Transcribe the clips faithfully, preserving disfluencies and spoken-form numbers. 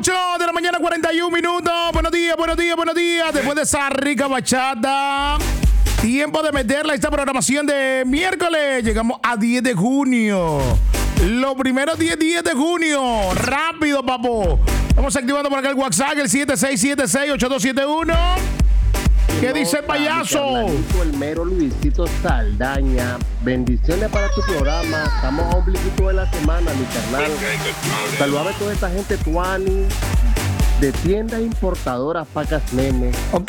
ocho de la mañana, cuarenta y un minutos. Buenos días, buenos días, buenos días. Después de esa rica bachata, tiempo de meterla a esta programación de miércoles. Llegamos a diez de junio. Los primeros diez días de junio. Rápido, papo. Vamos activando por acá el WhatsApp, el siete seis siete seis, ocho dos siete uno. ¿Qué no, dice el payaso? El mero Luisito Saldaña. Bendiciones para tu programa. Estamos a ombliguito de la semana, mi carnal. Saludame a toda esta gente tuani de tiendas importadoras Pacas Nene. Ok.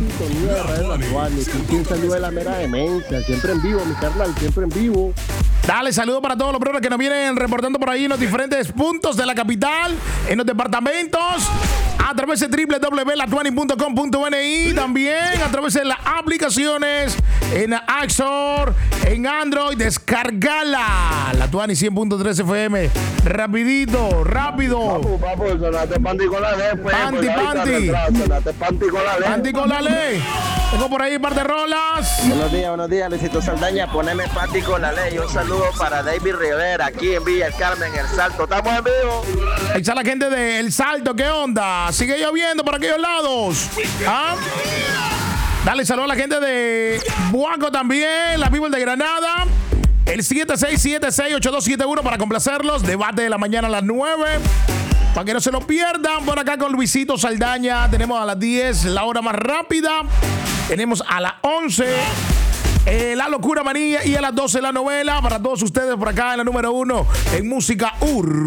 Un saludo de la mera demencia. Siempre en vivo, mi carnal. Siempre en vivo. Dale, saludos para todos los brothers que nos vienen reportando por ahí en los diferentes puntos de la capital, en los departamentos, a través de doble u doble u doble u punto la tuani punto com punto n i, también a través de las aplicaciones en App Store, en Android. Descargala, la Tuani cien punto tres F M. Rapidito, rápido. Papu, papu, sonate panty con la ley. Pues, panty, pues, panty. Sonate panty con la ley. Panty con la ley. Tengo por ahí un par de rolas. Buenos días, buenos días, Luisito Saldaña. Poneme panty con la ley. Un saludo para David Rivera, aquí en Villa El Carmen, El Salto. Estamos en vivo. Ahí está la gente de El Salto. ¿Qué onda? Sigue lloviendo por aquellos lados. ¿Ah? Dale saludo a la gente de Buaco también, la people de Granada. El siete seis siete seis, ocho dos siete uno para complacerlos. Debate de la mañana a las nueve. Para que no se lo pierdan, por acá con Luisito Saldaña. Tenemos a las diez la hora más rápida. Tenemos a las once eh, la locura manía y a las doce la novela. Para todos ustedes por acá en la número uno en música urbana.